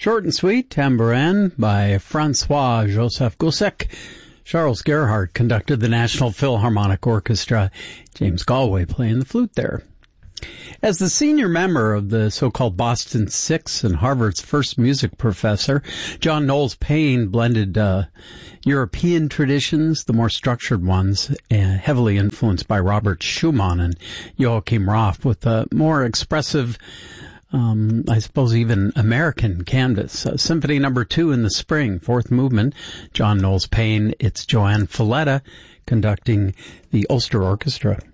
Short and Sweet, Tambourin by Francois-Joseph Goussac. Charles Gerhardt conducted the National Philharmonic Orchestra. James Galway playing the flute there. As the senior member of the so-called Boston Six and Harvard's first music professor, John Knowles Paine blended European traditions, the more structured ones, heavily influenced by Robert Schumann and Joachim Raff, with a more expressive, I suppose even American canvas. Symphony No. 2 in the spring, fourth movement, John Knowles Paine. It's Joanne Falletta conducting the Ulster Orchestra.